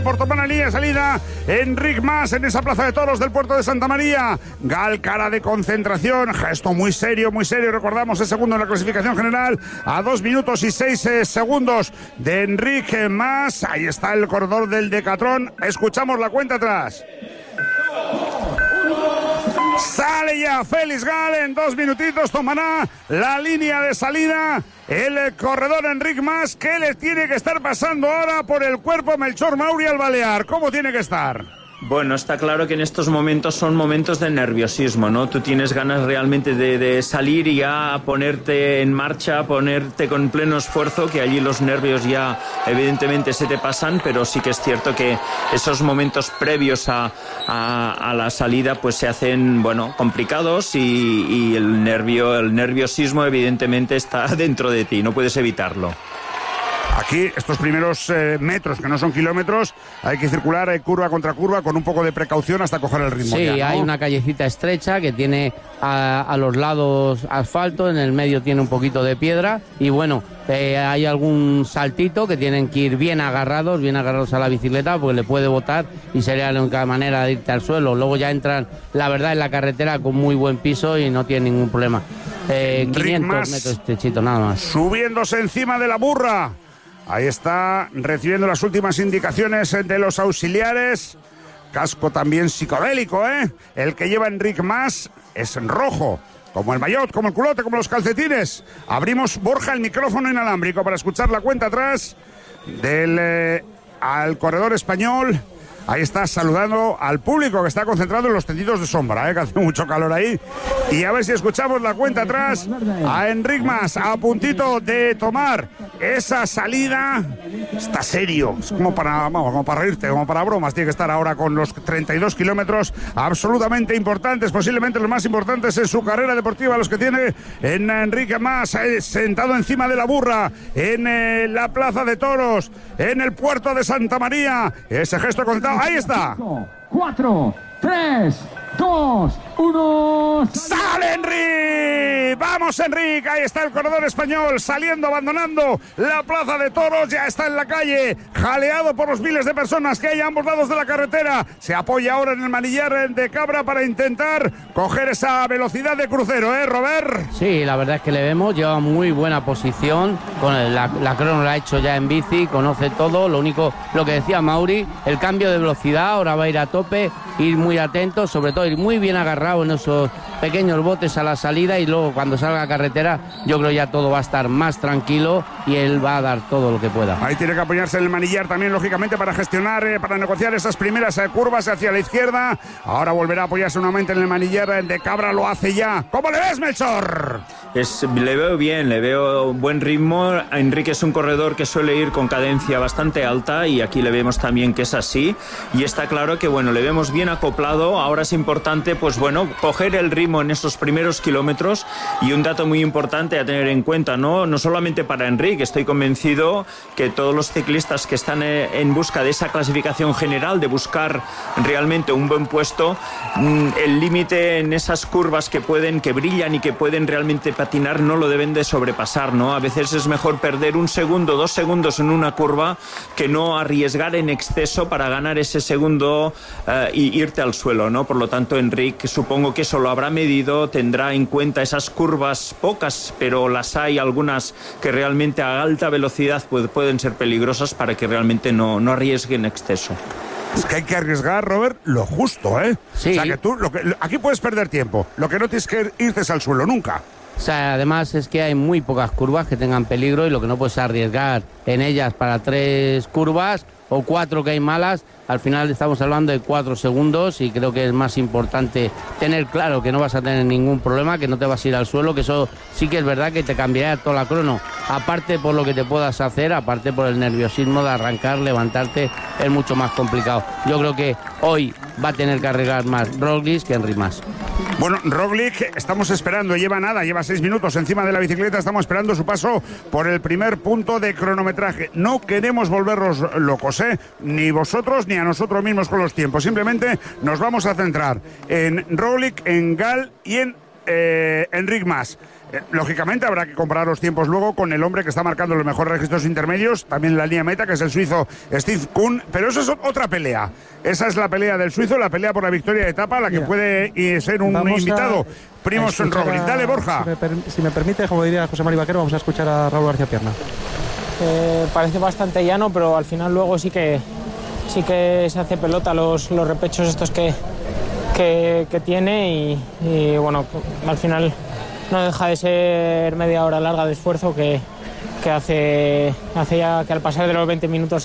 Por tomar la línea de salida, Enric Mas en esa plaza de toros del puerto de Santa María. Gal, cara de concentración, gesto muy serio, recordamos, es segundo en la clasificación general, a 2 minutos y 6 segundos de Enric Mas. Ahí está el corredor del Decatlón, escuchamos la cuenta atrás. Sale ya Félix Gal, en 2 minutitos tomará la línea de salida el corredor Enric Mas. ¿Qué le tiene que estar pasando ahora por el cuerpo Melchor Mauri al balear? ¿Cómo tiene que estar? Bueno, está claro que en estos momentos son momentos de nerviosismo, ¿no? Tú tienes ganas realmente de salir y ya ponerte en marcha, ponerte con pleno esfuerzo, que allí los nervios ya evidentemente se te pasan, pero sí que es cierto que esos momentos previos a la salida pues se hacen, bueno, complicados y el nerviosismo evidentemente está dentro de ti, no puedes evitarlo. Aquí, estos primeros metros, que no son kilómetros, hay que circular curva contra curva con un poco de precaución hasta coger el ritmo. Sí, ya, ¿no? Hay una callecita estrecha que tiene a los lados asfalto, en el medio tiene un poquito de piedra y bueno, hay algún saltito que tienen que ir bien agarrados a la bicicleta porque le puede botar y sería la única manera de irte al suelo. Luego ya entran, la verdad, en la carretera con muy buen piso y no tiene ningún problema. 500 metros estrechito, nada más. Subiéndose encima de la burra. Ahí está, recibiendo las últimas indicaciones de los auxiliares. Casco también psicodélico, ¿eh? El que lleva Enric Mas es en rojo, como el maillot, como el culote, como los calcetines. Abrimos, Borja, el micrófono inalámbrico para escuchar la cuenta atrás del al corredor español. Ahí está saludando al público que está concentrado en los tendidos de sombra, que hace mucho calor ahí. Y a ver si escuchamos la cuenta atrás a Enric Mas, a puntito de tomar esa salida. Está serio, es como para reírte, como para bromas. Tiene que estar ahora con los 32 kilómetros absolutamente importantes, posiblemente los más importantes en su carrera deportiva, los que tiene en Enric Mas, sentado encima de la burra en la plaza de toros, en el puerto de Santa María. Ese gesto contado. Ahí está. 4, 3, 2, 1. ¡Sale Enric! ¡Vamos, Enric! Ahí está el corredor español saliendo, abandonando la plaza de toros. Ya está en la calle, jaleado por los miles de personas que hay a ambos lados de la carretera. Se apoya ahora en el manillar de Cabra para intentar coger esa velocidad de crucero, ¿eh, Robert? Sí, la verdad es que le vemos, lleva muy buena posición. Con la crono la ha hecho ya en bici, conoce todo. Lo único, lo que decía Mauri, el cambio de velocidad, ahora va a ir a tope, ir muy atento, sobre todo ir muy bien agarrado en esos pequeños botes a la salida y luego cuando salga a carretera yo creo ya todo va a estar más tranquilo y él va a dar todo lo que pueda. Ahí tiene que apoyarse en el manillar también, lógicamente, para gestionar, para negociar esas primeras curvas hacia la izquierda. Ahora volverá a apoyarse nuevamente en el manillar de Cabra, lo hace ya. ¿Cómo le ves, Melchor? Le veo bien, le veo buen ritmo. Enrique es un corredor que suele ir con cadencia bastante alta y aquí le vemos también que es así y está claro que bueno, le vemos bien acoplado. Ahora es importante pues bueno, coger el ritmo en esos primeros kilómetros y un dato muy importante a tener en cuenta, no solamente para Enrique, estoy convencido que todos los ciclistas que están en busca de esa clasificación general, de buscar realmente un buen puesto, el límite en esas curvas que brillan y que pueden realmente patinar no lo deben de sobrepasar, ¿no? A veces es mejor perder 1 segundo, 2 segundos en una curva que no arriesgar en exceso para ganar ese segundo y irte al suelo, ¿no? Por lo tanto, Enric, supongo que eso lo habrá medido, tendrá en cuenta esas curvas, pocas, pero las hay algunas que realmente a alta velocidad pueden ser peligrosas para que realmente no arriesgue en exceso. Es que hay que arriesgar, Robert, lo justo, ¿eh? Sí. O sea, que tú aquí puedes perder tiempo, lo que no tienes que irte es al suelo, nunca. O sea, además es que hay muy pocas curvas que tengan peligro y lo que no puedes arriesgar en ellas para 3 curvas o 4 que hay malas. Al final estamos hablando de 4 segundos y creo que es más importante tener claro que no vas a tener ningún problema, que no te vas a ir al suelo, que eso sí que es verdad que te cambiaría toda la crono. Aparte por lo que te puedas hacer, aparte por el nerviosismo de arrancar, levantarte, es mucho más complicado. Yo creo que hoy va a tener que arriesgar más Roglic que Enric Mas. Bueno, Roglic, estamos esperando, lleva 6 minutos encima de la bicicleta, estamos esperando su paso por el primer punto de cronometraje. No queremos volvernos locos, ni vosotros ni a nosotros mismos con los tiempos. Simplemente nos vamos a centrar en Roglic, en Gal y en Enric Mas. Lógicamente habrá que comparar los tiempos luego con el hombre que está marcando los mejores registros intermedios, también en la línea meta, que es el suizo Steve Kuhn, pero eso es otra pelea. Esa es la pelea del suizo, la pelea por la victoria de etapa, la que puede ser un invitado. Primoz Roglic. Dale, Borja. Si me permite, como diría José Mari Vaquero, vamos a escuchar a Raúl García Pierna. Parece bastante llano, pero al final luego sí que se hace pelota los repechos estos que tiene y bueno, al final no deja de ser media hora larga de esfuerzo que hace ya que al pasar de los 20 minutos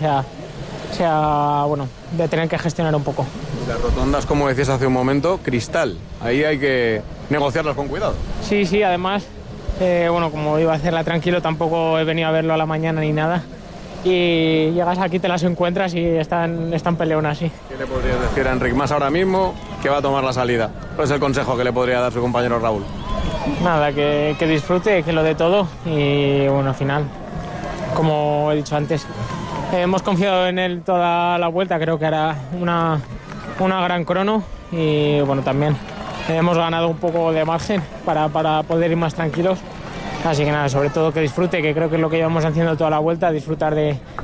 sea bueno, de tener que gestionar un poco. Las rotondas, como decías hace un momento, cristal. Ahí hay que negociarlas con cuidado. Sí, además, bueno, como iba a hacerla tranquilo, tampoco he venido a verlo a la mañana ni nada. Y llegas aquí, te las encuentras y están peleonas, sí. ¿Qué le podrías decir a Enric Mas ahora mismo que va a tomar la salida? ¿Cuál es el consejo que le podría dar su compañero Raúl? Nada, que disfrute, que lo dé todo y bueno, al final, como he dicho antes, hemos confiado en él toda la vuelta, creo que hará una gran crono y bueno, también hemos ganado un poco de margen para poder ir más tranquilos. Así que nada, sobre todo que disfrute, que creo que es lo que llevamos haciendo toda la vuelta, disfrutar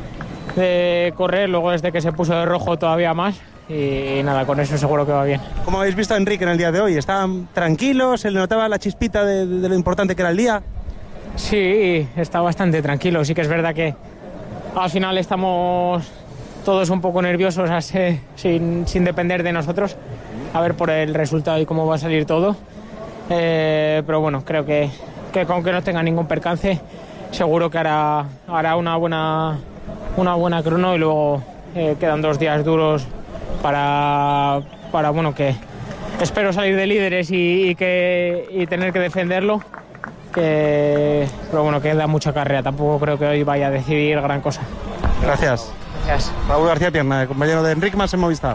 de correr, luego desde que se puso de rojo todavía más y nada, con eso seguro que va bien. ¿Cómo habéis visto a Enric en el día de hoy? ¿Estaban tranquilos? ¿Se le notaba la chispita de lo importante que era el día? Sí, está bastante tranquilo, sí que es verdad que al final estamos todos un poco nerviosos sin depender de nosotros, a ver por el resultado y cómo va a salir todo, pero bueno, creo que con que no tenga ningún percance, seguro que hará una buena crono y luego quedan 2 días duros para bueno, que espero salir de líderes y tener que defenderlo, pero bueno, queda mucha carrera, tampoco creo que hoy vaya a decidir gran cosa. Gracias. Raúl García Pierna, compañero de Enric Mas en Movistar.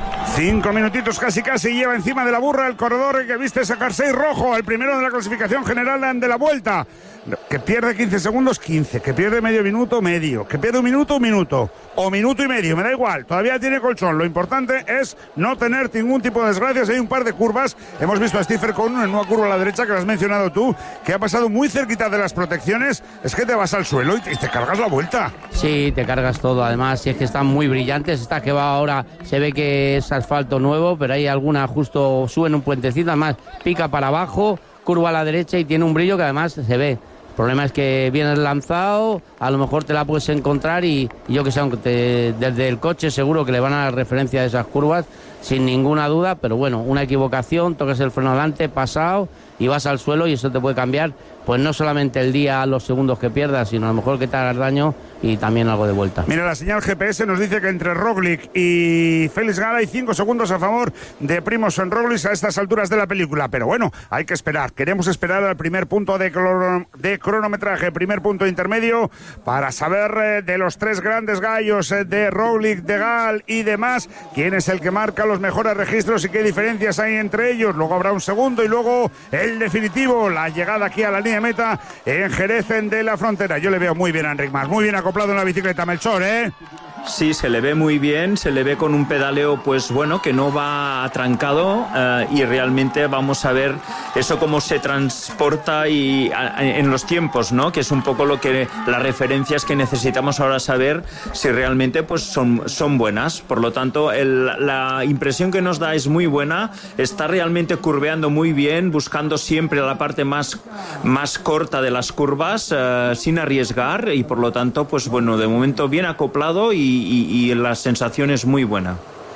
5 minutitos casi lleva encima de la burra el corredor que viste ese jersey rojo, el primero de la clasificación general de la vuelta, que pierde 15 segundos, 15, que pierde medio minuto, medio, que pierde un minuto, o minuto y medio, me da igual, todavía tiene colchón. Lo importante es no tener ningún tipo de desgracias. Hay un par de curvas, hemos visto a Stephen Kuhn en una curva a la derecha que lo has mencionado tú, que ha pasado muy cerquita de las protecciones, es que te vas al suelo y te cargas la vuelta. Sí, te cargas todo, además, si es que están muy brillantes, esta que va ahora se ve que es asfalto nuevo, pero hay alguna justo sube en un puentecito, además pica para abajo, curva a la derecha y tiene un brillo que además se ve. El problema es que vienes lanzado, a lo mejor te la puedes encontrar y yo que sé, aunque desde el coche seguro que le van a dar referencia de esas curvas, sin ninguna duda, pero bueno, una equivocación, tocas el freno adelante, pasado y vas al suelo y eso te puede cambiar, pues no solamente el día, los segundos que pierdas, sino a lo mejor que te hagas daño y también algo de vuelta. Mira, la señal GPS nos dice que entre Roglic y Félix Gala hay 5 segundos a favor de Primoz Roglic a estas alturas de la película, pero bueno, hay que esperar, queremos esperar al primer punto de cronometraje, primer punto intermedio, para saber de los 3 grandes gallos de Roglic, de Gal y demás, quién es el que marca los mejores registros y qué diferencias hay entre ellos. Luego habrá un segundo y luego el definitivo, la llegada aquí a la línea de meta en Jerez de la Frontera. Yo le veo muy bien a Enric Mas, muy bien acoplado en la bicicleta, Melchor, ¿eh? Sí, se le ve muy bien, se le ve con un pedaleo, pues bueno, que no va atrancado y realmente vamos a ver eso cómo se transporta en los tiempos, ¿no? Que es un poco lo que las referencias que necesitamos ahora saber si realmente pues son buenas. Por lo tanto, la impresión que nos da es muy buena, está realmente curveando muy bien, buscando siempre la parte más corta de las curvas sin arriesgar y por lo tanto, pues bueno, de momento bien acoplado y la sensación es muy buena.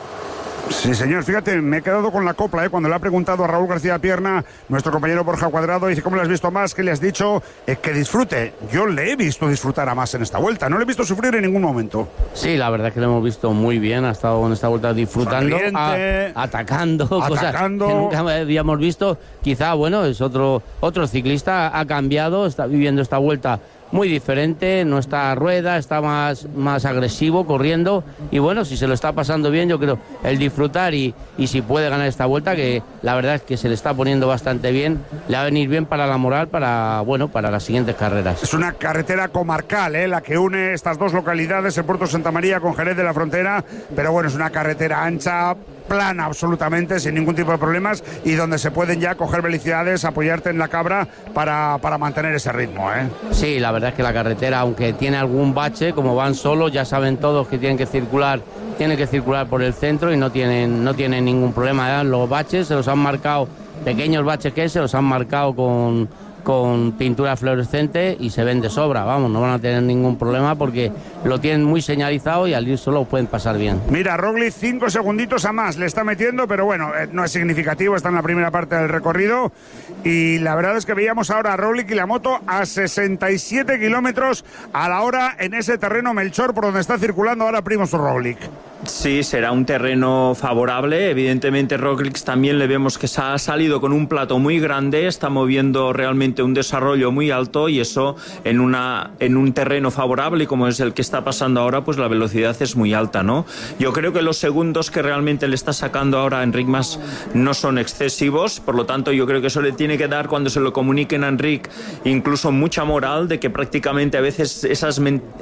Sí, señor, fíjate, me he quedado con la copla, cuando le ha preguntado a Raúl García Pierna, nuestro compañero Borja Cuadrado, dice, ¿cómo le has visto más? ¿Qué le has dicho? Que disfrute. Yo le he visto disfrutar a Mas en esta vuelta, no le he visto sufrir en ningún momento. Sí, la verdad es que lo hemos visto muy bien, ha estado en esta vuelta disfrutando, atacando, cosas que nunca habíamos visto. Quizá, bueno, es otro ciclista, ha cambiado, está viviendo esta vuelta muy diferente, no está a rueda, está más agresivo, corriendo, y bueno, si se lo está pasando bien, yo creo, el disfrutar y si puede ganar esta vuelta, que la verdad es que se le está poniendo bastante bien, le va a venir bien para la moral, para las siguientes carreras. Es una carretera comarcal, la que une estas dos localidades, el Puerto Santa María con Jerez de la Frontera, pero bueno, es una carretera ancha, plana absolutamente, sin ningún tipo de problemas, y donde se pueden ya coger velocidades, apoyarte en la cabra para mantener ese ritmo, ¿eh? Sí, la verdad es que la carretera, aunque tiene algún bache, como van solos, ya saben todos que tienen que circular por el centro y no tienen ningún problema, ¿eh? Los baches se los han marcado, pequeños baches que se los han marcado con pintura fluorescente y se ven de sobra, vamos, no van a tener ningún problema porque lo tienen muy señalizado y al ir solo pueden pasar bien. Mira, Roglic 5 segunditos a más le está metiendo, pero bueno, no es significativo, está en la primera parte del recorrido y la verdad es que veíamos ahora a Roglic y la moto a 67 kilómetros a la hora en ese terreno Melchor por donde está circulando ahora Primož Roglic. Sí, será un terreno favorable. Evidentemente Roglic también le vemos que se ha salido con un plato muy grande, está moviendo realmente un desarrollo muy alto y eso en un terreno favorable y como es el que está pasando ahora, pues la velocidad es muy alta, ¿no? Yo creo que los segundos que realmente le está sacando ahora a Enric Mas no son excesivos, por lo tanto yo creo que eso le tiene que dar cuando se lo comuniquen a Enric incluso mucha moral de que prácticamente a veces estas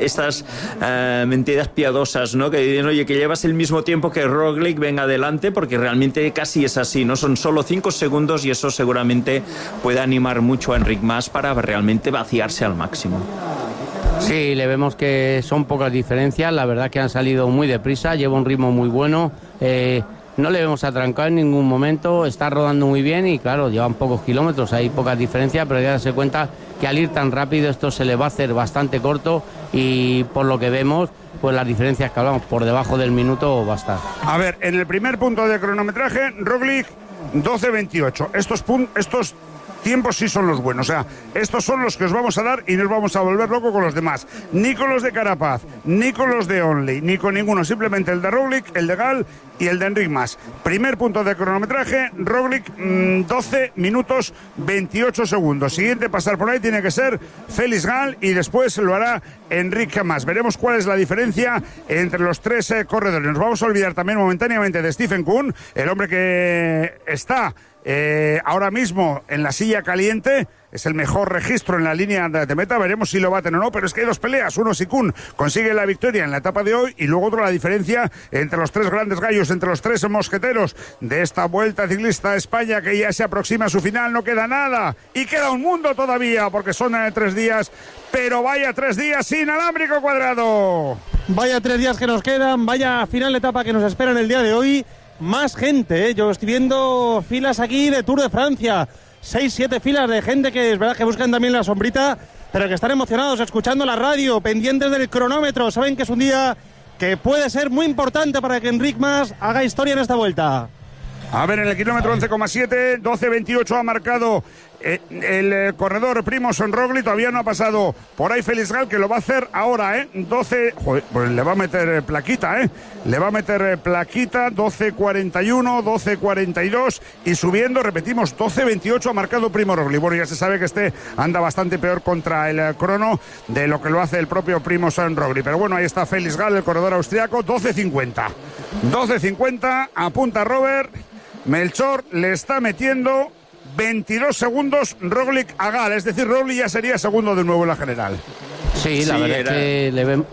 mentiras piadosas, ¿no? Que dicen, oye, que llevas el mismo tiempo que Roglic, venga adelante, porque realmente casi es así, ¿no? Son solo 5 segundos y eso seguramente puede animar mucho a Enric Mas para realmente vaciarse al máximo. Sí, le vemos que son pocas diferencias, la verdad que han salido muy deprisa, lleva un ritmo muy bueno, no le vemos atrancado en ningún momento, está rodando muy bien y claro, llevan pocos kilómetros, hay pocas diferencias, pero hay que darse cuenta que al ir tan rápido esto se le va a hacer bastante corto y por lo que vemos, pues las diferencias que hablamos por debajo del minuto va a estar. A ver, en el primer punto de cronometraje, Roglic 12.28. Estos tiempos sí son los buenos, o sea, estos son los que os vamos a dar y nos vamos a volver locos con los demás. Ni con los de Carapaz, ni con los de Onley, ni con ninguno, simplemente el de Roglic, el de Gal y el de Enric Mas. Primer punto de cronometraje, Roglic 12 minutos 28 segundos. Siguiente pasar por ahí tiene que ser Félix Gal y después lo hará Enric Mas. Veremos cuál es la diferencia entre los tres corredores. Nos vamos a olvidar también momentáneamente de Stephen Kuhn, el hombre que está ahora mismo en la silla caliente, es el mejor registro en la línea de meta, veremos si lo baten o no, pero es que hay dos peleas, uno si Kuhn consigue la victoria en la etapa de hoy y luego otro la diferencia entre los tres grandes gallos, entre los tres mosqueteros de esta Vuelta Ciclista a España que ya se aproxima a su final, no queda nada y queda un mundo todavía porque son 3 días, pero vaya 3 días sin Alámbrico Cuadrado. Vaya 3 días que nos quedan, vaya final de etapa que nos espera en el día de hoy. Más gente, ¿eh? Yo estoy viendo filas aquí de Tour de Francia, 6-7 filas de gente que es verdad que buscan también la sombrita, pero que están emocionados escuchando la radio, pendientes del cronómetro, saben que es un día que puede ser muy importante para que Enric Mas haga historia en esta vuelta. A ver, en el kilómetro 11,7, 12.28 ha marcado el corredor Primož Roglic, todavía no ha pasado por ahí Félix Gal, que lo va a hacer ahora, 12, joder, pues le va a meter plaquita, le va a meter plaquita, 12.41, 12.42 y subiendo, repetimos, 12.28 ha marcado Primož Roglic. Bueno, ya se sabe que anda bastante peor contra el crono de lo que lo hace el propio Primož Roglic, pero bueno, ahí está Félix Gal, el corredor austriaco, 12.50, apunta Robert, Melchor le está metiendo 22 segundos Roglic a Gal, es decir, Roglic ya sería segundo de nuevo en la general. Sí, la verdad es que le ven...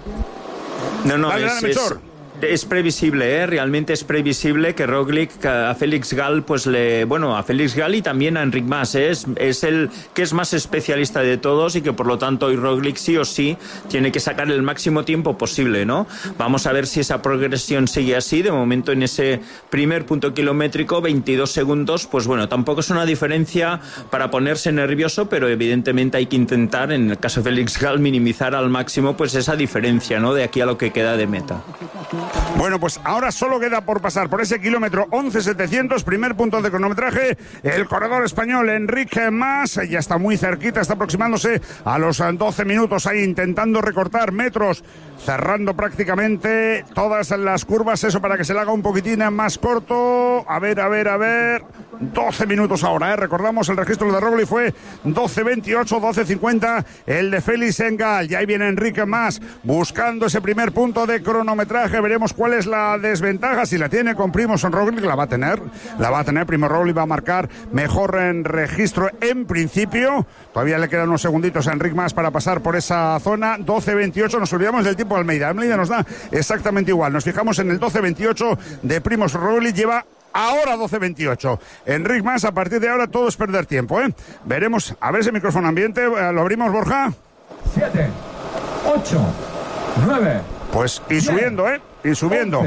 Es previsible, realmente es previsible que Roglic a Félix Gal, pues a Félix Gal y también a Enric Mas, es el que es más especialista de todos y que por lo tanto hoy Roglic sí o sí tiene que sacar el máximo tiempo posible, ¿no? Vamos a ver si esa progresión sigue así. De momento en ese primer punto kilométrico, 22 segundos, pues bueno, tampoco es una diferencia para ponerse nervioso, pero evidentemente hay que intentar, en el caso de Félix Gal, minimizar al máximo pues esa diferencia, ¿no? De aquí a lo que queda de meta. Bueno, pues ahora solo queda por pasar por ese kilómetro 11.700, primer punto de cronometraje, el corredor español Enric Mas, ya está muy cerquita, está aproximándose a los 12 minutos ahí intentando recortar metros, cerrando prácticamente todas las curvas, eso para que se le haga un poquitín más corto, a ver, 12 minutos ahora, recordamos el registro de Roglic fue 12.28, 12.50 el de Félix Gall. Y ahí viene Enric Mas buscando ese primer punto de cronometraje. Veremos cuál es la desventaja, si la tiene con Primož Roglic. La va a tener Primož Roglic, va a marcar mejor en registro en principio. Todavía le quedan unos segunditos a Enric Mas para pasar por esa zona. 12.28, nos olvidamos del tiempo de Almeida nos da exactamente igual, nos fijamos en el 12.28 de Primož Roglic, lleva ahora 12.28. Enric Mas, a partir de ahora todo es perder tiempo, Veremos, a ver ese micrófono ambiente, lo abrimos, Borja. 7, 8, 9. Pues y subiendo, y subiendo.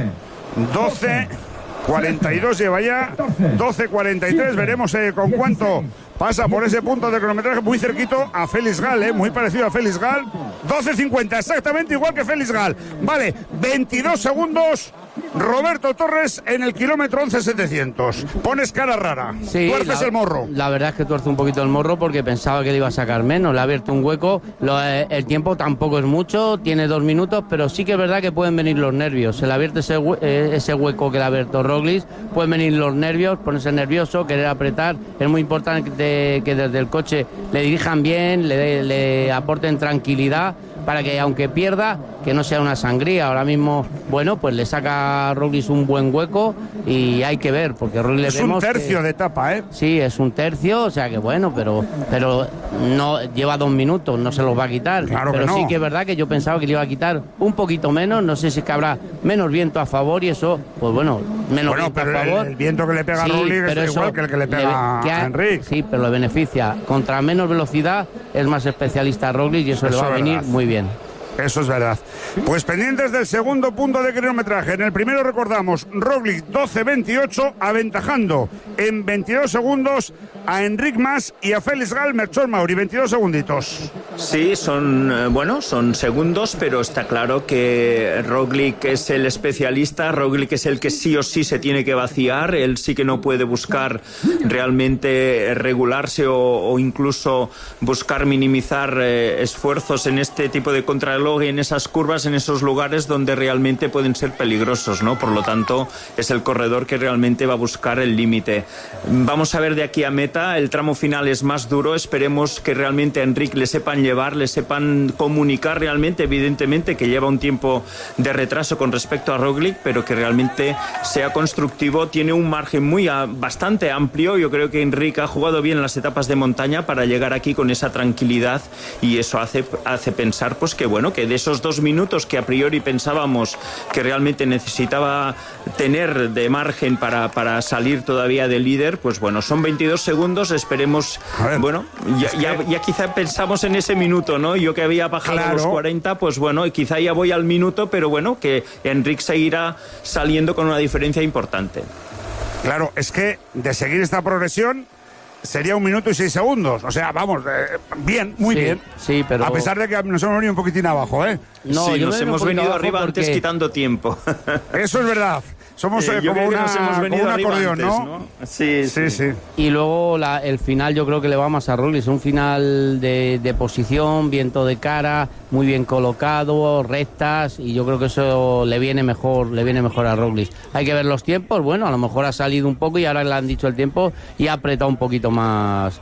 12.42 lleva ya, 12.43, veremos con cuánto pasa por ese punto de cronometraje, muy cerquito a Félix Gall, muy parecido a Félix Gall. 12.50, exactamente igual que Félix Gall. Vale, 22 segundos. Roberto Torres en el kilómetro 11.700. Pones cara rara, sí, tuerces el morro. La verdad es que tuerce un poquito el morro porque pensaba que le iba a sacar menos. Le ha abierto un hueco. El tiempo tampoco es mucho, tiene 2 minutos, pero sí que es verdad que pueden venir los nervios. Se le ha abierto ese hueco que le ha abierto Roglic. Pueden venir los nervios, ponerse nervioso, querer apretar. Es muy importante que desde el coche le dirijan bien, le aporten tranquilidad, para que aunque pierda, que no sea una sangría. Ahora mismo, bueno, pues le saca a Roglic un buen hueco y hay que ver, porque Roglic es un tercio de etapa, Sí, es un tercio, o sea que bueno, pero no lleva 2 minutos, no se los va a quitar. Claro, pero que no. Sí que es verdad que yo pensaba que le iba a quitar un poquito menos, no sé si es que habrá menos viento a favor y eso, pues bueno, menos viento a favor. El viento que le pega a Roglic es igual que el que le pega a Enric. Sí, pero le beneficia. Contra menos velocidad es más especialista Roglic y eso le va a venir muy bien. Eso es verdad. Pues pendientes del segundo punto de cronometraje. En el primero recordamos, Roglic 12.28, aventajando en 22 segundos a Enric Mas y a Félix Gall, Melchor Mauri, 22 segunditos. Sí, son segundos, pero está claro que Roglic es el especialista, Roglic es el que sí o sí se tiene que vaciar, él sí que no puede buscar realmente regularse o incluso buscar minimizar esfuerzos en este tipo de contrarreloj y en esas curvas, en esos lugares donde realmente pueden ser peligrosos, ¿no? Por lo tanto, es el corredor que realmente va a buscar el límite. Vamos a ver de aquí a meta, el tramo final es más duro, esperemos que realmente a Enric le sepan llevar, le sepan comunicar realmente, evidentemente que lleva un tiempo de retraso con respecto a Roglic, pero que realmente sea constructivo, tiene un margen bastante amplio. Yo creo que Enric ha jugado bien en las etapas de montaña para llegar aquí con esa tranquilidad y eso hace pensar pues que bueno, que de esos 2 minutos que a priori pensábamos que realmente necesitaba tener de margen para salir todavía de líder, pues bueno, son 22 segundos, esperemos, bueno, ya quizá pensamos en ese minuto, ¿no? Yo que había bajado a los 40, pues bueno, quizá ya voy al minuto, pero bueno, que Enric seguirá saliendo con una diferencia importante. Claro, es que de seguir esta progresión sería 1 minuto y 6 segundos. O sea, vamos, bien, muy bien. Sí, pero... A pesar de que nos hemos venido un poquitín abajo, No, sí, nos hemos venido arriba antes quitando tiempo. Eso es verdad. Somos como un acordeón, antes, ¿no? Sí. Y luego el final yo creo que le va más a Roglic. Es un final de posición, viento de cara, muy bien colocado, rectas, y yo creo que eso le viene mejor a Roglic. Hay que ver los tiempos, bueno, a lo mejor ha salido un poco y ahora le han dicho el tiempo y ha apretado un poquito más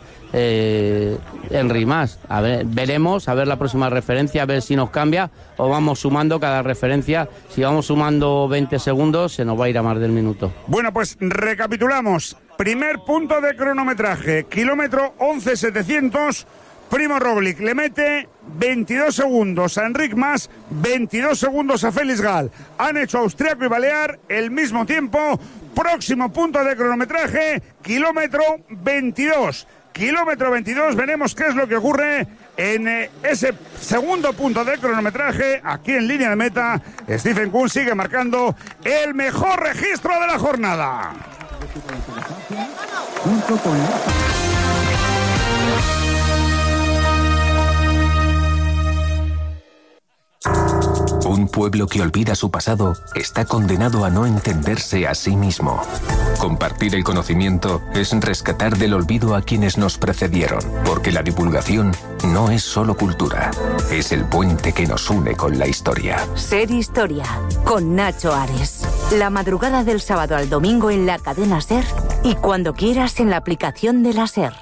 Enric Mas. A ver, veremos, a ver la próxima referencia, a ver si nos cambia o vamos sumando cada referencia. Si vamos sumando 20 segundos se nos va a ir a más del minuto. Bueno, pues recapitulamos. Primer punto de cronometraje, kilómetro 11.700. Primož Roglic le mete 22 segundos a Enric Mas, 22 segundos a Félix Gall. Han hecho austriaco y balear el mismo tiempo. Próximo punto de cronometraje, kilómetro 22. Kilómetro 22, veremos qué es lo que ocurre en ese segundo punto de cronometraje. Aquí en línea de meta, Stephen Kuhn sigue marcando el mejor registro de la jornada. Un pueblo que olvida su pasado está condenado a no entenderse a sí mismo. Compartir el conocimiento es rescatar del olvido a quienes nos precedieron, porque la divulgación no es solo cultura, es el puente que nos une con la historia. Ser Historia, con Nacho Ares. La madrugada del sábado al domingo en la cadena SER y cuando quieras en la aplicación de la SER.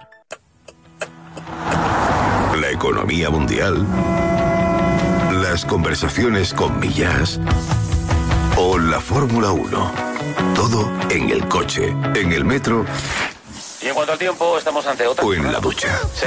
La economía mundial, las conversaciones con Millás o la Fórmula 1. Todo en el coche, en el metro. Y en cuanto al tiempo, estamos ante otra... O en la ducha. Se